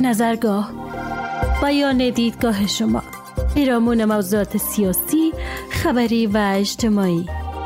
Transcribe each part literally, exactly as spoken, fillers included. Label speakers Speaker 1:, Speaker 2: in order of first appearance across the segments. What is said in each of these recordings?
Speaker 1: نظرگاه، بیان دیدگاه شما، پیرامون موضوعات سیاسی، خبری و اجتماعی.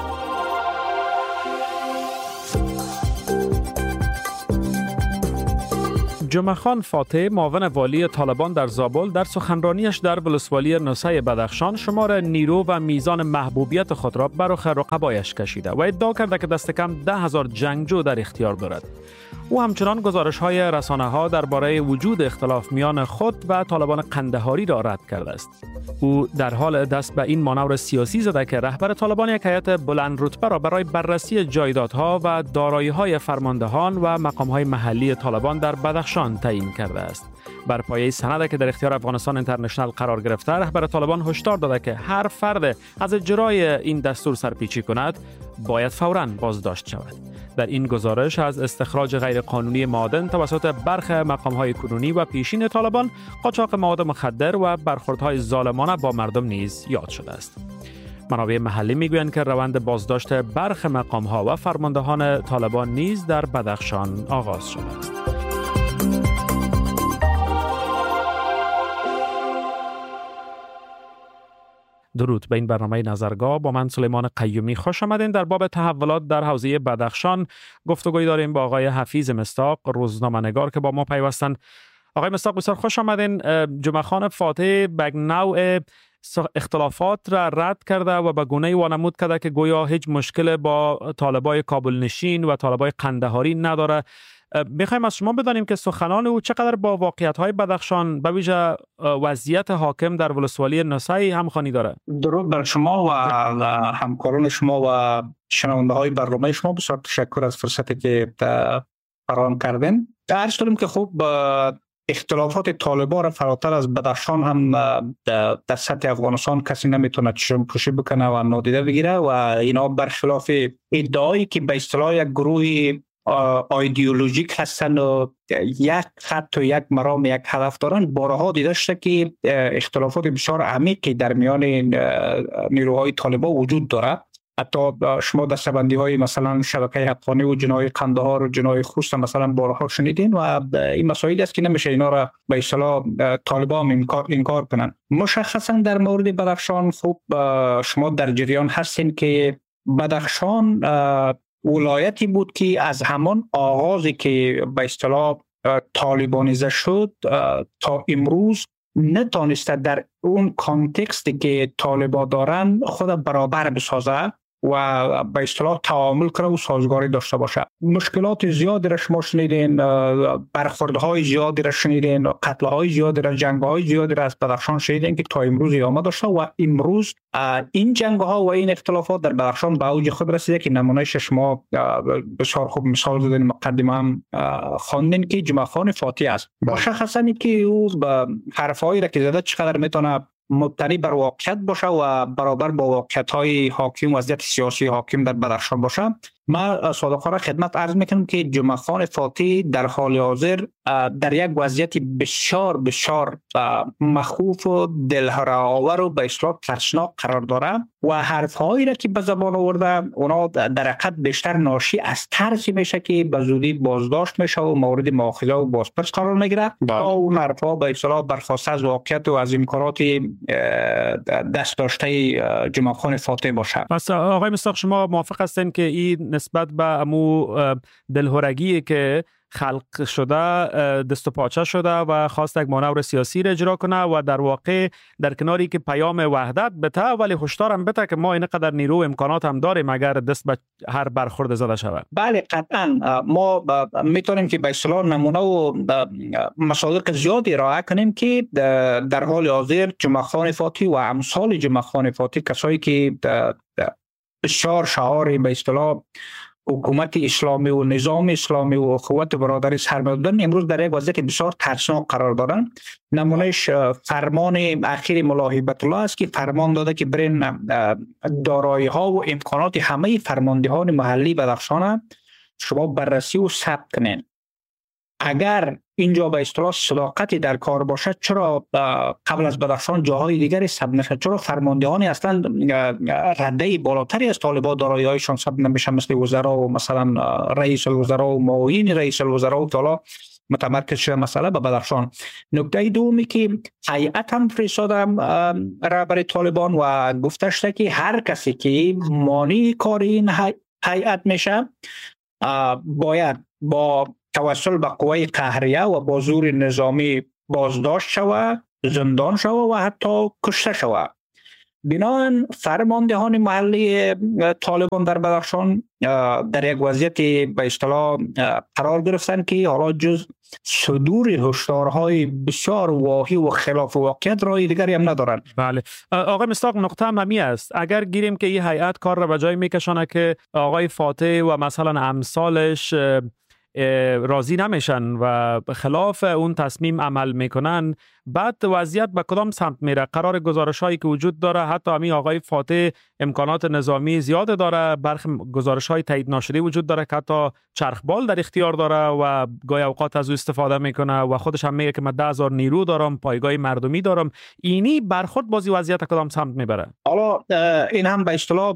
Speaker 2: جمعه خان فاتح، معاون والی طالبان در زابل، در سخنرانیش در ولسوالی نسای بدخشان شمار نیرو و میزان محبوبیت خود را بر رخ رقبایش کشیده و ادعا کرده که دست کم ده هزار جنگجو در اختیار دارد. او همچنان گزارش های رسانه ها درباره وجود اختلاف میان خود و طالبان قندهاری را رد کرده است. او در حال دست به این مانور سیاسی زده که رهبر طالبان یک هیئت بلند رتبه را برای بررسی جایدادها و دارایی‌های فرماندهان و مقام‌های محلی طالبان در بدخشان تعیین کرده است. بر پایه سندی که در اختیار افغانستان اینترنشنال قرار گرفته، رهبر طالبان هشدار داده که هر فرد از اجرای این دستور سرپیچی کند باید فوراً بازداشت شود. در این گزارش از استخراج غیرقانونی معادن توسط برخی مقام‌های کنونی و پیشین طالبان، قاچاق مواد مخدر و برخوردهای ظالمانه با مردم نیز یاد شده است. منابع محلی میگویند که روند بازداشت برخی مقام‌ها و فرماندهان طالبان نیز در بدخشان آغاز شده است. درود به این برنامه نظرگاه. با من سلیمان قیومی خوش آمدین. در باب تحولات در حوزه بدخشان گفتگوی داریم با آقای حفیظ مصداق، روزنامه‌نگار که با ما پیوستن. آقای مصداق بسیار خوش آمدین. جمعه خان فاتح به نوع اختلافات را رد کرده و به گونه‌ای وانمود کرده که گویا هیچ مشکل با طالبای کابل نشین و طالبای قندهاری نداره. میخوایم از شما بدانیم که سخنان او چقدر با واقعیت‌های بدخشان به ویژه وضعیت حاکم در ولسوالی نسای همخوانی داره.
Speaker 3: درود بر شما و همکاران شما و شنونده‌های برنامه شما. بسیار تشکر از فرصتی که فراهم کردین. عرض داریم که خب اختلافات طالبان را فراتر از بدخشان هم در سطح افغانستان کسی نمیتونه چشم پوشی بکنه و نادیده بگیره و اینا برخلاف ادعایی که به اصطلاح یک گروه ایدئولوژیک هستند و یک خط و یک مرام یک هدف دارن، بارها دیده شده که اختلافات بسیار عمیقی در میان نیروهای طالبان وجود داره. حتی شما دستبندی های مثلا شبکه حقانی و جنای قندهار و جنای خوست مثلا بارها شنیدین و این مسائل است که نمیشه اینا را به اصطلاح طالبان انکار انکار کنن. مشخصا در مورد بدخشان خوب شما در جریان هستین که بدخشان ولایتی بود که از همان آغازی که به اصطلاح طالبانیزه شد تا امروز نتونسته در اون کانتکستی که طالبان دارن خود برابر بسازه و به اصطلاح تعامل کنه و سازگاری داشته باشه. مشکلات زیادی را شما شنیدین، برخوردهای زیادی را شنیدین، قتل‌های زیادی را، جنگ‌های زیادی را از بدخشان شنیدین که تا امروز ادامه داشته و امروز این جنگ‌ها و این اختلافات در بدخشان به اوج خود رسیده که نمونهش شما بسیار خوب مثال زدین، مقدمه هم خواندین که جمعه خان فاتح است. مشخصاً که او حرفایی را که زده چقدر میتونه مبتنی بر واقعیت باشه و برابر با واقعیت‌های حاکم و وضعیت سیاسی حاکم در بدخشان باشه. من صادقانه خدمت عرض میکنم که جمعه خان فاتح در حال حاضر در یک وضعیت بسیار بسیار مخوف و دلهره‌آور و به اصطلاح ترسناک قرار داره و حرف‌هایی را که به زبان آورده اونا در حقیقت بیشتر ناشی از ترسی میشه که به زودی بازداشت میشه و مورد مؤاخذه و بازپرس قرار میگیره تا اون حرف‌ها به اصطلاح برخواسته از واقعیت و از امکانات دست داشته جمعه خان فاتح باشه.
Speaker 2: پس آقای مصداق شما موافق هستین که این نسبت به امو دلهرگی که خلق شده دست و پاچه شده و خواست یک مانور سیاسی را اجرا کنه و در واقع در کناری که پیام وحدت بده ولی هشدار هم بده که ما اینقدر نیرو و امکانات هم داریم اگر دست به هر برخورد زده شود؟
Speaker 3: بله قطعا ما میتونیم که به اصطلاح نمونه و مصادیق زیادی ارائه کنیم که در حال حاضر جمعه خان فاتح و امثال جمعه خان فاتح، کسایی که بسیار شعار به اصطلاح حکومت اسلامی و نظام اسلامی و اخوت برادری سر می‌دادن، امروز در یک وضعیت بسیار ترسناک قرار دارن. نمونهش فرمان اخیر ملا هیبت الله است که فرمان داده که برین دارایی ها و امکانات همه فرماندهان محلی بدخشان شما بررسی و ثبت کنین. اگر اینجا به اصطلاح صداقتی در کار باشد، چرا قبل از بدخشان جاهای دیگری ثبت نشد؟ چرا فرماندهانی اصلا رده بالاتری از طالبان دارایی‌هایشان ثبت نمیشه، مثل وزرا و مثلا رئیس الوزراء و معاون رئیس الوزراء و طالا متمرکز شده مسئله به بدخشان. نکته دومی که هیئت هم فرستادم رهبر طالبان و گفتش که هر کسی که مانع کار این هیئت میشه باید با توسل به قوه قهریه و با زور نظامی بازداشت شود، زندان شود و حتی کشته شود. بنابراین فرماندهان محلی طالبان در بدخشان در یک وضعیت به اصطلاح قرار گرفتن که حالا جز صدور هشدارهای بسیار واهی و خلاف واقعیت راه دیگری هم ندارند.
Speaker 2: بله آقای مصداق، نقطه هم همی است. اگر گیریم که این هیئت کار را به جای میکشانه که آقای فاتح و مثلا امثالش راضی نمیشن و خلاف اون تصمیم عمل میکنن، بعد وضعیت به کدام سمت میره؟ قرار گزارش هایی که وجود داره، حتی همین آقای فاتح امکانات نظامی زیاد داره، برخی گزارش های تایید ناشده وجود داره که حتی چرخبال در اختیار داره و گاهی اوقات از او استفاده میکنه و خودش هم میگه که من ده هزار نیرو دارم، پایگاه مردمی دارم. اینی برخورد بازی وضعیت کدام سمت میبره؟
Speaker 3: حالا این هم به اصطلاح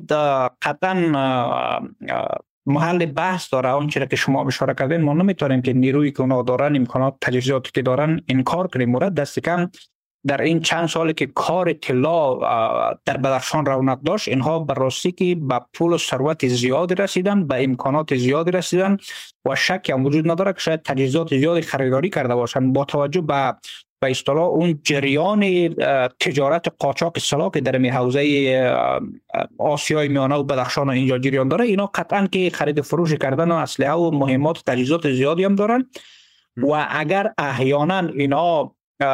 Speaker 3: قطعا محل بحث داره. اون چیزی که شما اشاره کردین، ما نمیتونیم که نیرویی که اونا دارن، امکانات تجهیزاتی که دارن انکار کنیم. مورد دست کم در این چند سالی که کار طلا در بدخشان رونق داشت، اینها به راستی که به پول و ثروت زیادی رسیدن، به امکانات زیادی رسیدن و شک هم وجود نداره که شاید تجهیزات زیادی خریداری کرده باشن با توجه به به اصطلاح اون جریان تجارت قاچاق سلاح که در می حوزه آسیای میانه و بدخشان اینجا جریان داره. اینا قطعا که خرید فروش کردن اسلحه و مهمات و تجهیزات زیادی هم دارن و اگر احیانا اینا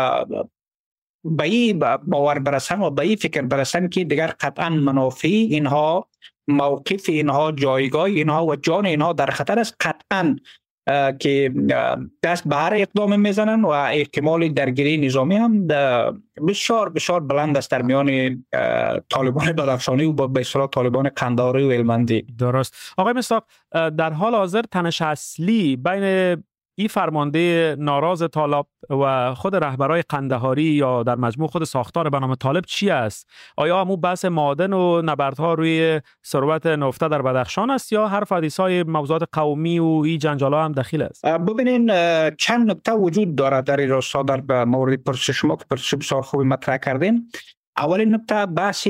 Speaker 3: به این باور برسن و به این فکر برسن که دیگر قطعا منافع اینها، موقف اینها، جایگاه اینها و جان اینها در خطر است، قطعا که دست به هر اقدام میزنن و احتمال درگیری نظامی هم بسیار بسیار بلند است در میان طالبان بدخشانی و به اصطلاح طالبان قندهاری و هلمندی.
Speaker 2: درست. آقای مصداق، در حال حاضر تنش اصلی بین این فرمانده ناراض طالب و خود رهبرای قندهاری یا در مجموع خود ساختار به نام طالب چی است؟ آیا همون بحث معادن و نبردها روی ثروت نفته در بدخشان است یا حرف حدیث‌های موضوعات قومی و این جنجال‌ها هم دخیل است؟
Speaker 3: ببینین چند نکته وجود داره در این راستا در مورد پرسش شما که پرسش بسیار خوبی مطرح کردین. اولین نکته بحث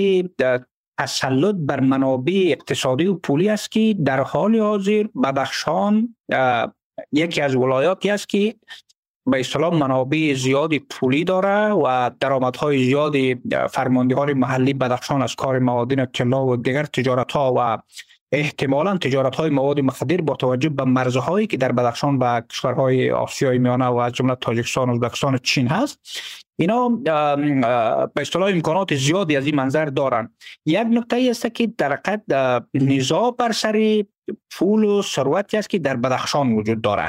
Speaker 3: تسلط بر منابع اقتصادی و پولی است که در حال حاضر بدخشان یکی از ولایاتی است که به اصطلاح منابع زیادی پولی داره و درآمدهای زیادی فرماندهان محلی بدخشان از کار معادن طلا و دیگر تجارت‌ها و احتمالاً تجارت‌های مواد مخدر با توجه به مرزهایی که در بدخشان و کشورهای آسیای میانه و از جمله تاجیکستان، ازبکستان و چین هست، اینا به اصطلاح امکانات زیادی از این منظر دارن. یک نکته است که در حقیقت نزاع بر سر پول و ثروتی است که در بدخشان وجود داره.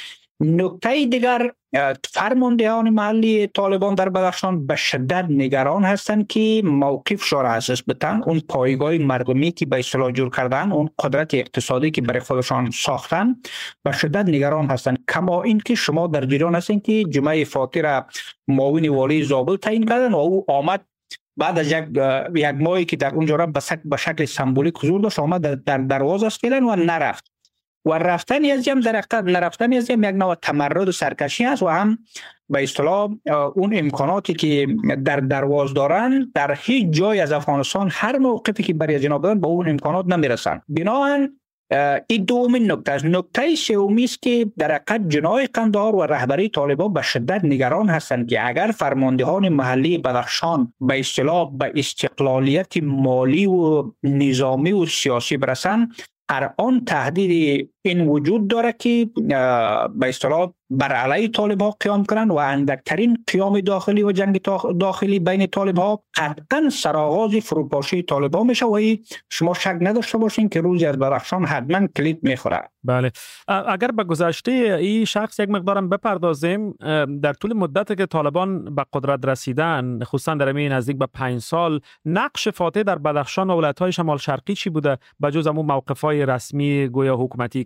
Speaker 3: نکته دیگر، فرماندهان محلی طالبان در بدخشان به شدت نگران هستند که موقف را اساس بدن اون پایگاه مردمی که به اصطلاح جور کردن، اون قدرت اقتصادی که برای خودشان ساختن، به شدت نگران هستند. کما اینکه شما در جریان هستید که جمعه فاتح را معاون والی زابل تعیین کردن و او آمد بعد از یک یک ماهی که در اونجا را به شکل سمبولیک حضور داشت، آمد در دروازه است فعلا و نرفت. و رفتن از جمع در حقیقت نرفتن از جمع یک نوع تمرد و سرکشی است و هم به اصطلاح اون امکاناتی که در درواز دارن در هیچ جای از افغانستان هر موقفی که برای جناب دارن با اون امکانات نمیرسن. بنابراین این دومین نکته است. نکته سومی است که در حقیقت جناح قندهار و رهبری طالبان به شدت نگران هستند که اگر فرماندهان محلی بدخشان به اصطلاح به استقلالیت مالی و نظامی و سیاسی برسند، هر آن تهدید این وجود داره که به اصطلاح بر علیه طالب ها قیام کنند و اندکترین قیام داخلی و جنگ داخلی بین طالب ها قطعا سرآغاز فروپاشی طالب ها میشه و شما شک نداشته باشین که روزی از بدخشان حتما کلید میخوره.
Speaker 2: بله، اگر به گذشته این شخص یک مقدارم بپردازیم، در طول مدت که طالبان به قدرت رسیدن، خصوصا در همین نزدیک به پنج سال، نقش فاتح در بدخشان و ولایت‌های شمال شرقی چی بوده بجز همون موقف‌های رسمی گویا حکومتی که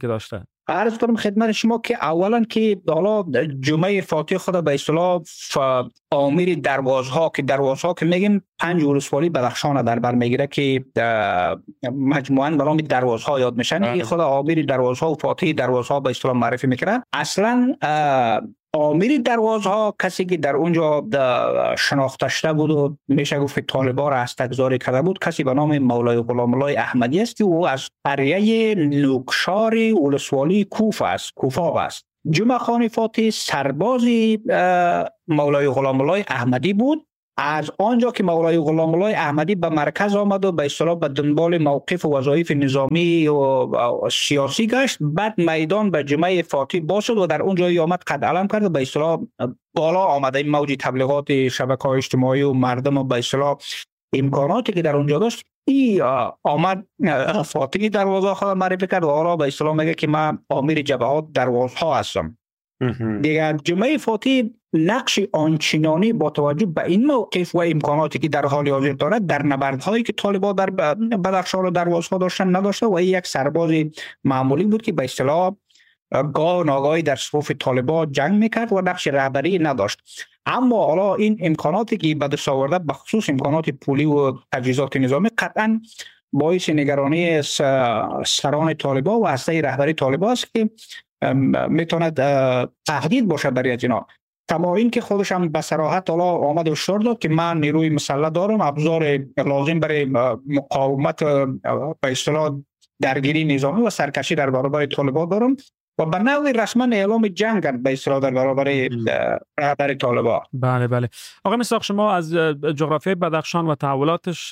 Speaker 2: که داشته؟
Speaker 3: عرض کنم خدمت شما که اولا که حالا جمعه فاتح خود به اصطلاح آمیر دروازها که دروازها که میگیم پنج ولسوالی بدخشان در بر میگیره که مجموعاً به نام دروازها یاد میشن. این خود آمیر دروازها و فاتح دروازها به اصطلاح معرفی میکنه. اصلا آمیر دروازها کسی که در اونجا شناخته شده بود و میشه گفت طالبان را استگذاری کرده بود کسی به نام مولای غلام الله احمدی است که او از قریه نوکشار ولسوالی کوفه است کوفه است. جمعه خان فاتح سربازی مولای غلام الله احمدی بود. از آنجا که مولای غلام الله احمدی به مرکز آمد و به اصطلاح به دنبال موقف و وظایف نظامی و سیاسی گشت، بعد میدان به جمعه فاتح باز شد و در اونجا آمد قد علم کرد و به اصطلاح بالا آمده این موج تبلیغات شبکه‌های اجتماعی و مردم و به اصطلاح امکاناتی که در اونجا داشت ای آمد فاتحی دروازه خود معرفی کرد و حالا به اصطلاح میگه که من آمیر جبهات دروازه ها هستم. دیگر جمعه فاتح نقش آنچنانی با توجه به این موقف و امکاناتی که در حال حاضر دارد در نبردهایی که طالبان در بدخشان و دروازها داشتن نداشته و این یک سرباز معمولی بود که به اصطلاح گاه ناگاهی در صفوف طالبان جنگ میکرد و نقش رهبری نداشت. اما حالا این امکاناتی که به دست آورده به خصوص امکانات پولی و تجهیزات نظامی قطعا باعث نگرانی سران طالبان و هسته رهبری طالبان است که میتواند تهدید باشه برای از اینا. کما این که خودش هم به صراحت حالا آمد و هشدار داد که من نیروی مسلح دارم، ابزار لازم برای مقاومت به اصطلاح درگیری نظامی و سرکشی در برابر طالبان دارم و به نوعی رسما اعلام جنگ به اصطلاح در برابر رهبر طالبان.
Speaker 2: بله بله. آقای مساق، شما از جغرافیای بدخشان و تحولاتش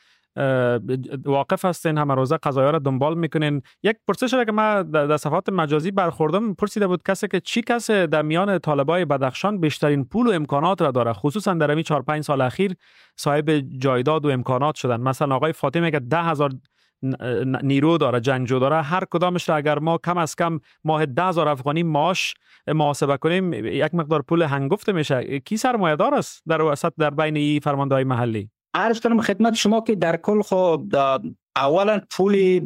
Speaker 2: واقف هستین، همه روزه قضایا را دنبال میکنین. یک پرسش را که من در صفحات مجازی برخوردم پرسیده بود کسی که چی کسی در میان طالبای بدخشان بیشترین پول و امکانات را داره، خصوصا در همین چهار پنج سال اخیر صاحب جایداد و امکانات شدن. مثلا آقای فاطمه میگه ده هزار نیرو داره، جنگجو داره، هر کدامش را اگر ما کم از کم ماه ده هزار افغانی معاش محاسبه کنیم یک مقدار پول هنگفته میشه. کی سرمایه‌دار است در وسط در بین این فرمانده‌های محلی؟
Speaker 3: عرض کنم خدمت شما که در کل خود اولا پول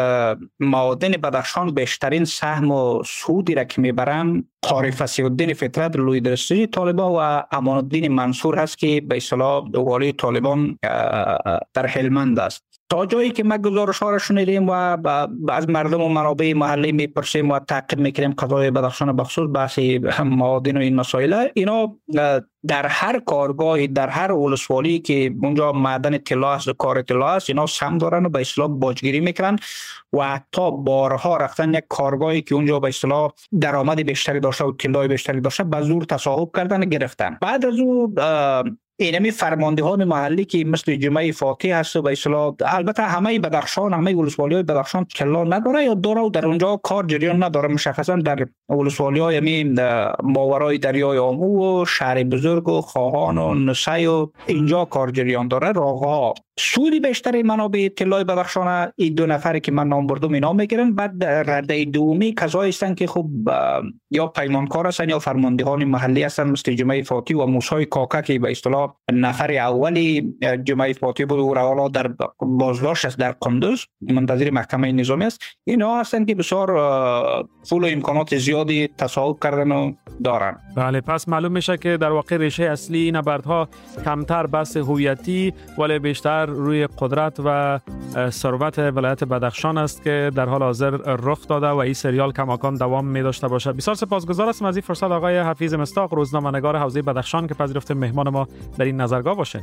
Speaker 3: معادن بدخشان بیشترین سهم و سودی را که میبرن قاری فصیح‌الدین فطرت لویدرسی طالبان و امان الدین منصور هست که به اصطلاح والی طالبان در هلمند است. تا جایی که ما گزارش ها را شنیدیم و از مردم و منابع محلی میپرسیم و تعقیب میکنیم قضای بدخشان بخصوص بحث معادن و این مسائل، اینا در هر کارگاهی در هر ولسوالی که اونجا معدن طلا است و کار طلا است اینا سهم دارن و به اصطلاح باجگیری میکنن و حتی بارها رفتن یک کارگاهی که اونجا به اصطلاح درآمد بیشتری داشته و طلای بیشتری داشته به زور تصاحب کردن و گرفتن. بعد از اون اینمی فرماندهان محلی که مثل جمعه فاتح هست و به اصطلاح البته همه بدخشان همه ولسوالی‌های بدخشان طلا نداره یا داره و در اونجا کار جریان نداره. مشخصا در ولسوالی‌های همین ماورای دریای آمو و شهر بزرگ و خواهان و نسای و اینجا کار جریان داره. راغها سودی بیشتری منابع طلای بدخشان این دو نفری که من نام بردم اینا میگیرن. بعد رده دومی کسایی هستن که خب یا پیمانکار هستن یا فرماندهان محلی هستن مثل جمعه فاتح و موسی کاکا که به اصطلاح نفر اولی جمعه فاتح بود و حالا در بازداشت است در قندوز منتظر محکمه نظامی است. اینا هستن که بسیار پول و امکانات زیادی تصاحب کردن و دارن.
Speaker 2: بله، پس معلوم میشه که در واقع ریشه اصلی این نبردها کمتر بحث هویتی ولی بیشتر روی قدرت و ثروت ولایت بدخشان است که در حال حاضر رخ داده و این سریال کماکان دوام می داشته باشه. بسیار سپاسگزار هستم از این فرصت آقای حفیظ مصداق، روزنامه‌نگار حوزه بدخشان که پذیرفت مهمان ما در این نظرگاه باشین.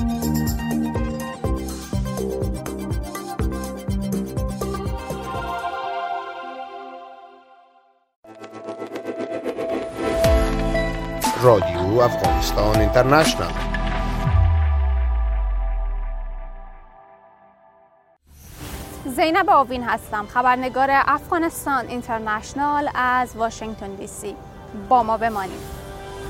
Speaker 4: رادیو افغانستان اینترنشنال.
Speaker 5: زینب آوین هستم، خبرنگار افغانستان اینترنشنال از واشنگتن دی سی. با ما بمانید.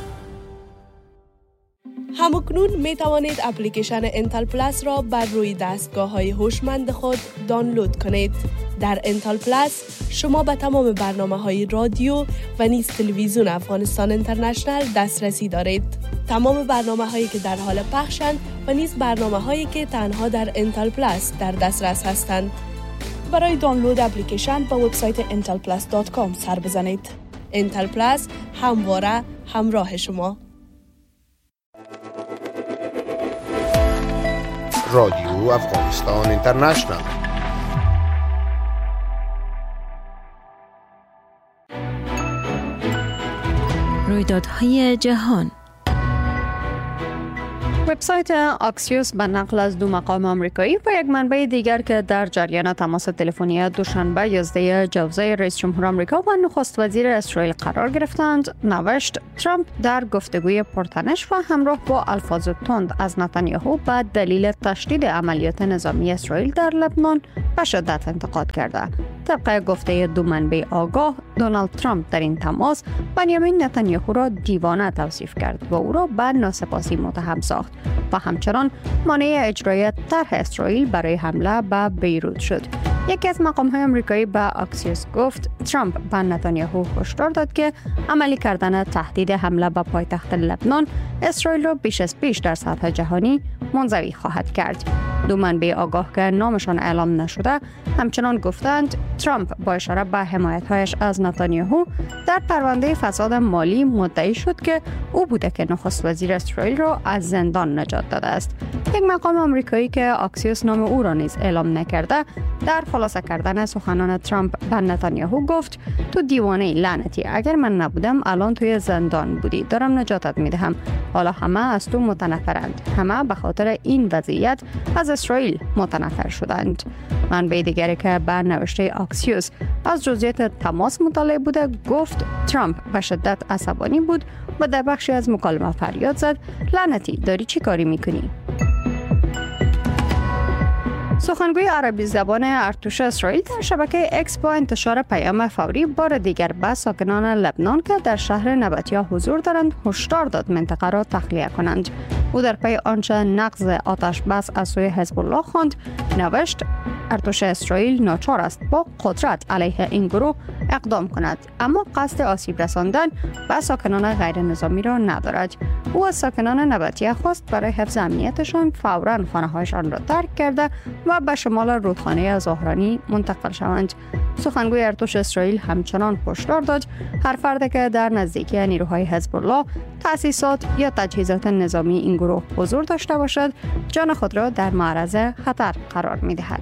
Speaker 6: همکنون می توانید اپلیکیشن انتل پلاس را بر روی دستگاه های هوشمند خود دانلود کنید. در انتل پلاس شما به تمام برنامه های رادیو و نیز تلویزیون افغانستان اینترنشنال دسترسی دارید. تمام برنامه هایی که در حال پخشند و نیز برنامه هایی که تنها در انتل پلاس در دسترس هستند. برای دانلود اپلیکیشن با وبسایت انتل پلاس دات کام سر بزنید. انتل پلاس، همواره همراه شما.
Speaker 4: رادیو افغانستان اینترنشنال.
Speaker 1: رویدادهای جهان.
Speaker 7: وبسایت آکسیوس به نقل از دو مقام آمریکایی و یک منبع دیگر که در جریان تماس تلفنی دوشنبه یازده جوزای رئیس جمهور آمریکا و نخست وزیر اسرائیل قرار گرفتند نوشت ترامپ در گفتگوی پرتنش و همراه با الفاظ تند از نتانیاهو به دلیل تشدید عملیات نظامی اسرائیل در لبنان به شدت انتقاد کرده. طبق گفته دو منبع آگاه، دونالد ترامپ در این تماس بنیامین نتانیاهو را دیوانه توصیف کرد و او را به ناسپاسی متهم ساخت و همچنان مانع اجرای طرح اسرائیل برای حمله به بیروت شد. یکی از مقام‌های آمریکایی به آکسیوس گفت ترامپ به نتانیاهو هشدار داد که عملی کردن تهدید حمله به پایتخت لبنان اسرائیل را بیش از پیش در سطح جهانی منزوی خواهد کرد. دو منبع آگاه که نامشان اعلام نشده همچنان گفتند ترامپ با اشاره به حمایت‌هایش از نتانیاهو در پرونده فساد مالی مدعی شد که او بوده که نخست وزیر اسرائیل را از زندان نجات داده است. یک مقام آمریکایی که آکسیوس نام او را نیز اعلام نکرده در خلاصه کردن سخنان ترامپ به نتانیاهو گفت تو دیوانه لعنتی، اگر من نبودم الان توی زندان بودی، دارم نجاتت میدهم. حالا همه از تو متنفرند، همه به خاطر این وضعیت از اسرائیل متنفر شدند. منبع دیگری که به نوشته آکسیوس از جزئیات تماس مطلع بوده گفت ترامپ به شدت عصبانی بود و در بخشی از مکالمه فریاد زد لعنتی، داری چی کاری میکنی؟ سخنگوی عربی زبان ارتش اسرائیل در شبکه اکس با انتشار پیام فوری بار دیگر به ساکنان لبنان که در شهر نبطیه حضور دارند هشدار داد منطقه را تخلیه کنند. او در پی آنچه نقض آتش بس از سوی حزب الله خواند نوشت ارتش اسرائیل ناچار است با قدرت علیه این گروه اقدام کند، اما قصد آسیب رساندن به ساکنان غیر نظامی را ندارد. او از ساکنان نبطیه خواست برای حفظ امنیتشان فوراً خانه‌هایشان را ترک کرده و به شمال رودخانه زهرانی منتقل شوند. سخنگوی ارتش اسرائیل همچنان هشدار داد هر فرد که در نزدیکی نیروهای حزب الله، تأسیسات یا تجهیزات نظامی این گروه حضور داشته باشد، جان خود را در معرض خطر قرار می‌دهد.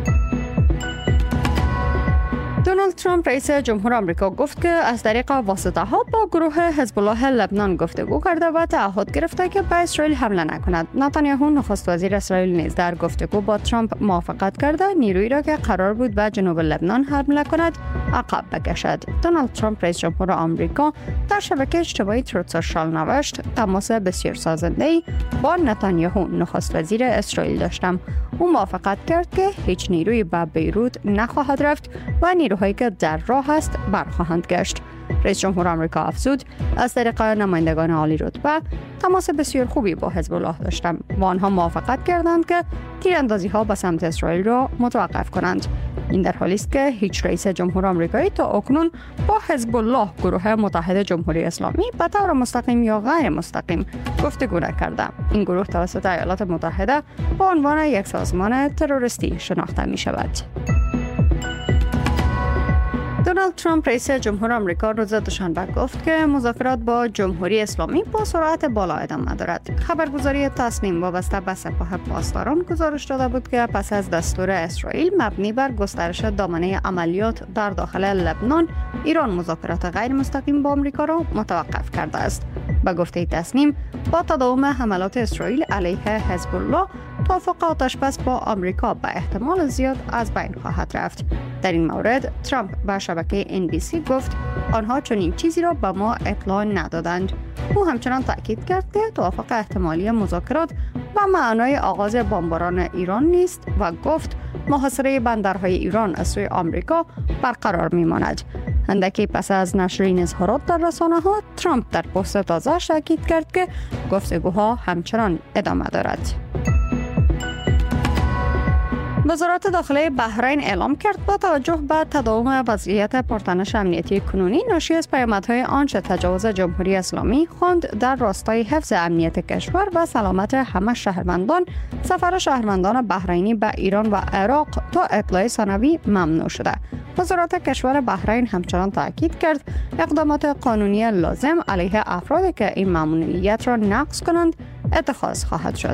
Speaker 7: دونالد ترامپ رئیس جمهور آمریکا گفت که از طریق واسطه ها با گروه حزب الله لبنان گفتگو کرده و تعهد گرفته که به اسرائیل حمله نکند. نتانیاهو نخست وزیر اسرائیل نیز در گفتگو با ترامپ موافقت کرده نیرویی را که قرار بود به جنوب لبنان حمله کند عقب بکشد. دونالد ترامپ رئیس جمهور آمریکا در شبکه اجتماعی تروت سوشال نوشت تماس بسیار سازنده‌ای با نتانیاهو نخست وزیر اسرائیل داشتم. او موافقت کرد که هیچ نیرویی به بیروت نخواهد رفت و نیروهایی که در راه است برخواهند گشت. رئیس جمهور آمریکا افزود از طریق نمایندگان عالی رتبه تماس بسیار خوبی با حزب الله داشتم و آنها موافقت کردند که تیراندازی ها به سمت اسرائیل را متوقف کنند. این در حالی است که هیچ رئیس جمهور آمریکایی تا اکنون با حزب الله، گروه متحد جمهوری اسلامی، به طور مستقیم یا غیر مستقیم گفتگو نکرده. این گروه توسط ایالات متحده با عنوان یک سازمان تروریستی شناخته می شود. دونالد ترامپ رئیس جمهور آمریکا روز دوشنبه گفت که مذاکرات با جمهوری اسلامی با سرعت بالا ادامه دارد. خبرگزاری تصنیم وابسته به سپاه پاسداران گزارش داده بود که پس از دستور اسرائیل مبنی بر گسترش دامنه عملیات در داخل لبنان، ایران مذاکرات غیر مستقیم با آمریکا را متوقف کرده است. به گفته تصنیم با تداوم حملات اسرائیل علیه حزب الله، توافق آتشبس با آمریکا به احتمال زیاد از بین خواهد رفت. در این مورد ترامپ به شبکه ان بی سی گفت آنها چنین چیزی را به ما اطلاع ندادند. او همچنان تاکید کرد که توافق احتمالی مذاکرات به معنای آغاز بمباران ایران نیست و گفت محاصره بندرهای ایران از سوی آمریکا برقرار میماند. اندکی پس از نشر این اظهارات در رسانه‌ها، ترامپ در پست تازه تاکید کرد که گفتگوها همچنان ادامه دارد. وزارت داخلی بحرین اعلام کرد با توجه به تداوم وضعیت پرتنش امنیتی کنونی ناشی از پیامدهای آنچه تجاوز جمهوری اسلامی خواند در راستای حفظ امنیت کشور و سلامت همه شهروندان، سفر شهروندان بحرینی به ایران و عراق تا اطلاع ثانوی ممنوع شده. وزارت کشور بحرین همچنان تاکید کرد اقدامات قانونی لازم علیه افرادی که این ممنوعیت را نقض کنند اتخاذ خواهد شد.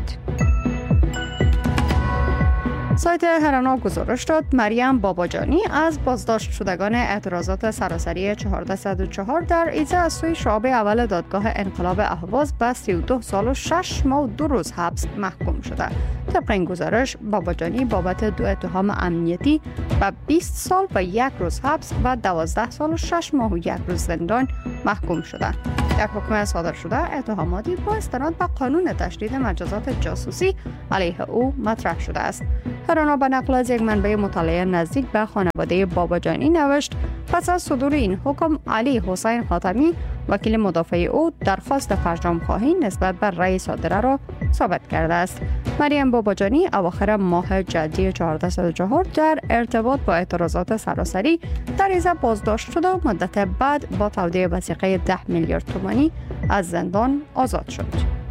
Speaker 7: سایت هرنا گزارش داد مریم باباجانی از بازداشت شدگان اعتراضات سراسری چهارصد و چهار در ایزه از سوی شعبه اول دادگاه انقلاب اهواز به سی و دو سال و شش ماه و دو روز حبس محکوم شده. طبق این گزارش باباجانی بابت دو اتهام امنیتی و بیست سال و یک روز حبس و دوازده سال و شش ماه و یک روز زندان محکوم شده. در حکم صادر شده اتهاماتی با استناد به قانون تشدید مجازات جاسوسی علیه او مطرح شده است. هرنا به نقل از یک منبع مطالعه نزدیک به خانواده باباجانی نوشت پس از صدور این حکم علی حسین خاتمی وکیل مدافع او درخواست فرجام خواهی نسبت بر رأی صادره را ثابت کرده است. مریم باباجانی اواخر ماه جدی چهارصد و چهار در ارتباط با اعتراضات سراسری در ایزه بازداشت شده و مدت بعد با تودیع وثیقه ده میلیارد تومانی از زندان آزاد شد.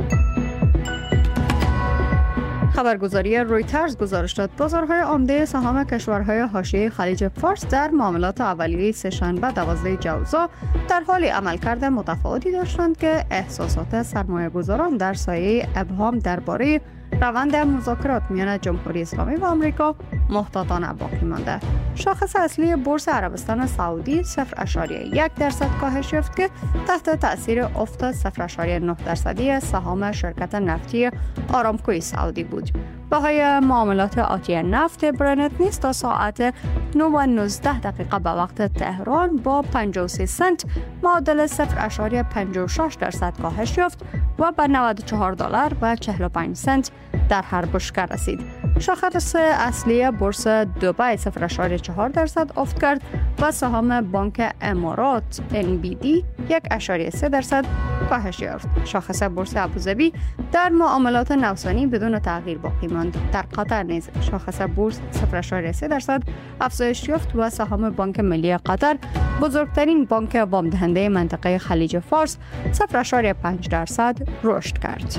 Speaker 7: خبرگزاری رویترز گزارش داد بازارهای عمده سهام کشورهای حاشیه خلیج فارس در معاملات اولیه سه‌شنبه دوازده جوزا در حال عملکرد متفاوتی داشتند که احساسات سرمایه‌گذاران در سایه ابهام درباره روند مذاکرات میان جمهوری اسلامی و آمریکا محتاطانه باقی مانده. شاخص اصلی بورس عربستان سعودی صفر ممیز یک درصد کاهش یافت که تحت تاثیر افت صفر ممیز نه درصدی سهام شرکت نفتی آرامکوی سعودی بود. بهای معاملات آتی نفت برنت نیز تا ساعت نه و نوزده دقیقه به وقت تهران با پنجاه و سه سنت معادل صفر ممیز پنجاه و شش درصد کاهش یافت و به نود و چهار دلار و چهل و پنج سنت در هر بشکه رسید. شاخص اصلی بورس دبی صفر ممیز چهار درصد افت کرد و سهام بانک امارات ان بی دی یک ممیز سه درصد کاهش یافت. شاخص بورس ابوظبی در معاملات نوسانی بدون تغییر باقی ماند. در قطر نیز شاخص بورس صفر ممیز سه درصد افزایش یافت و سهام بانک ملی قطر بزرگترین بانک وام دهنده منطقه خلیج فارس صفر ممیز پنج درصد رشد کرد.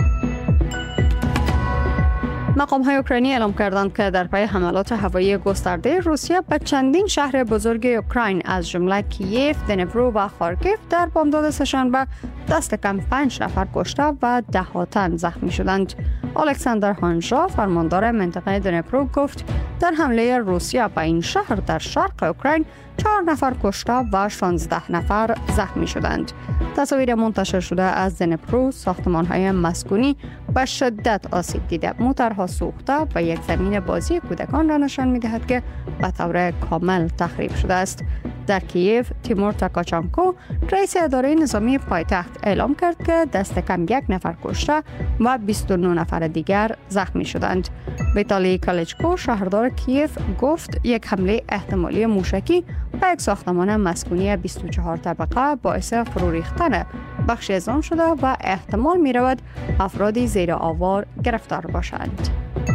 Speaker 7: مقام‌های اوکراینی اعلام کردند که در پی حملات هوایی گسترده روسیه به چندین شهر بزرگ اوکراین از جمله کییف، دنیپرو و خارکیف در بامداد سه‌شنبه دست کم پنج نفر کشته و ده ها تن زخمی شدند. الکساندر هانژا فرماندار منطقه دنیپرو گفت در حمله روسیه به این شهر در شرق اوکراین چهار نفر کشته و شانزده نفر زخمی شدند. تصاویر منتشر شده از دنیپرو ساختمان‌های مسکونی به شدت آسیب دیده، موتورها سوخته و یک زمین بازی کودکان را نشان می‌دهد که به طور کامل تخریب شده است. در کییف تیمور تاکاچانکو رئیس اداره نظامی پایتخت اعلام کرد که دست کم یک نفر کشته و بیست و نه نفر دیگر زخمی شدند. ویتالی کالیچکو شهردار کییف گفت یک حمله احتمالی موشکی به یک ساختمان مسکونی بیست و چهار طبقه باعث فرو ریختن بخشی از آن شده و احتمال می رود افرادی زیر آوار گرفتار باشند.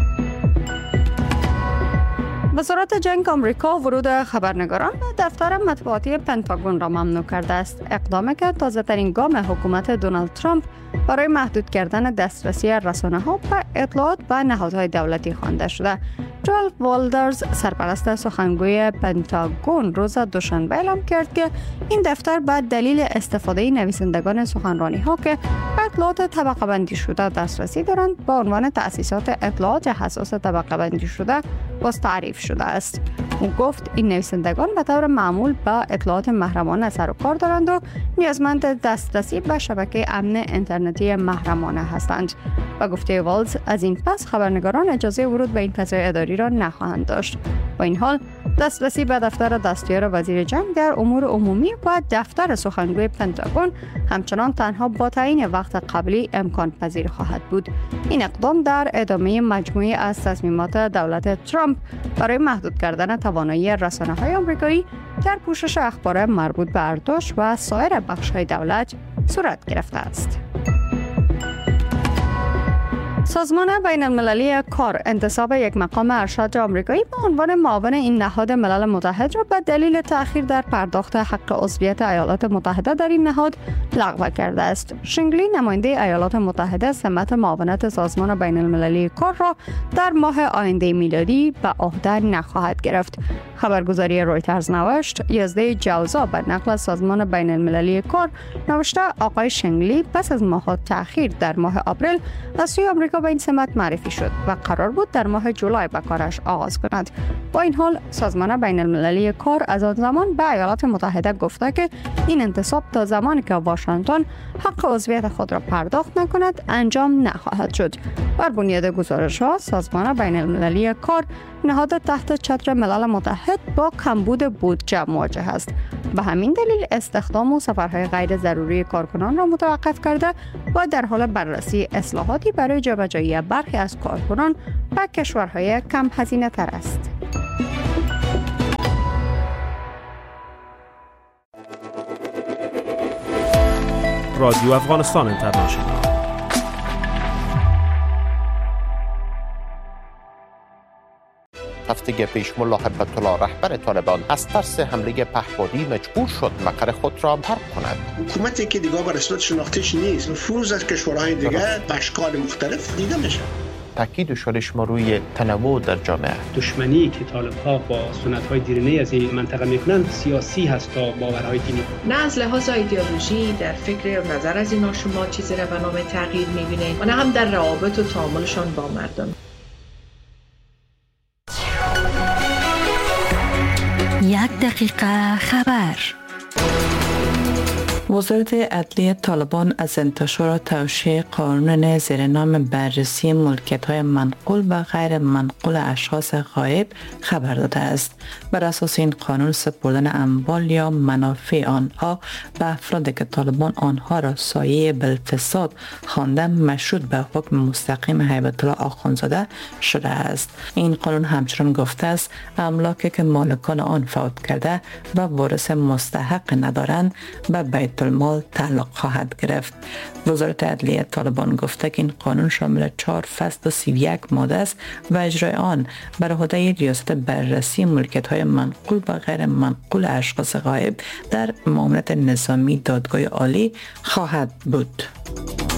Speaker 7: وزارت جنگ آمریکا ورود خبرنگاران به دفتر مطبوعاتی پنتاگون را ممنوع کرده است. اقدامی که تازه ترین گام حکومت دونالد ترامپ برای محدود کردن دسترسی رسانه‌ها به اطلاعات و نهادهای دولتی خوانده شده. جوال والدرز سرپرست سخنگوی پنتاگون روز دوشنبه اعلام کرد که این دفتر به دلیل استفاده نویسندگان سخنرانی‌ها که به اطلاعات طبقه بندی شده دسترسی دارند با عنوان تأسیسات اطلاعات حساس طبقه بندی شده باز تعریف شده است. او گفت این نویسندگان به طور معمول با اطلاعات محرمانه سر و کار دارند و نیازمند دسترسی به شبکه امن اینترنتی محرمانه هستند. با گفته والز از این پس خبرنگاران اجازه ورود به این فضای اداری را نخواهند داشت. با این حال دسترسی به دفتر دستیار وزیر جنگ در امور عمومی و دفتر سخنگوی پنتاگون همچنان تنها با تعیین وقت قبلی امکان پذیر خواهد بود. این اقدام در ادامه مجموعی از تصمیمات دولت ترامپ برای محدود کردن توانایی رسانه‌های آمریکایی در پوشش اخبار مربوط به ارتش و سایر بخش‌های دولت صورت گرفته است. سازمان بین المللی کار انتصاب یک مقام ارشد آمریکایی به عنوان معاون این نهاد ملل متحد را به دلیل تأخیر در پرداخت حق عضویت ایالات متحده در این نهاد لغو کرده است. شینگلی نماینده ایالات متحده سمت معاونت سازمان بین المللی کار را در ماه آینده میلادی به عهده نخواهد گرفت. خبرگزاری رویترز نوشت یزده جوزا به نقل از سازمان بین المللی کار نوشته آقای شینگلی پس از ماه‌ها تأخیر در ماه آپریل از سوی آمریکا به این سمت معرفی شد و قرار بود در ماه جولای به کارش آغاز کند. با این حال سازمان بین المللی کار از آن زمان به ایالات متحده گفته که این انتصاب تا زمانی که واشنگتن حق عضویت خود را پرداخت نکند انجام نخواهد شد. بر بنیاد گزارش‌ها سازمان بین المللی کار نهاد تحت چتر ملل متحد با کمبود بودجه مواجه است. به همین دلیل استخدام و سفرهای غیر ضروری کارکنان را متوقف کرده و در حال بررسی اصلاحاتی برای جابجایی برخی از کارکنان به کشورهای کم هزینه تر است.
Speaker 2: رادیو افغانستان اینترنشنال.
Speaker 4: هفته پیش ملا هیبت الله رهبر طالبان از ترس حمله پهپادی مجبور شد مقر خود را ترک کند.
Speaker 8: حکومتی که دیگه به رسمیت شناختیش نیست، نفوذ از کشورهای دیگه به اشکال مختلف دیده میشه.
Speaker 4: تاکید شده شما روی تنوع در جامعه.
Speaker 9: دشمنی که طالب‌ها با سنت‌های دیرینه از این منطقه میکنند سیاسی هست تا باورهای دینی.
Speaker 10: نه از لحاظ ایدئولوژی در فکر و نظر از اینا شما چیزی را به نام تغییر میبینید و نه هم در روابط و تعاملشان با مردم.
Speaker 1: یک دقیقه خبر.
Speaker 11: وزارت عدلیه طالبان از انتشار و توشیح قانون زیر نام بررسی ملکیت‌های منقول و غیر منقول اشخاص غایب خبر داده است. بر اساس این قانون سپردن اموال یا منافع آنها به افرادی که طالبان آنها را سایه بالفساد خواندن مشروط به حکم مستقیم هیبت الله آخوندزاده شده است. این قانون همچنان گفته است املاکی که مالکان آن فوت کرده و وارث مستحق ندارند به بیت المال تعلق خواهد گرفت. وزارت عدلیه طالبان گفته که این قانون شامل چهار فصل و سی و یک ماده است و اجرای آن بر عهده ریاست بررسی ملکیت‌های منقول و غیر منقول اشخاص غایب در ماموریت نظامی دادگاه عالی خواهد بود.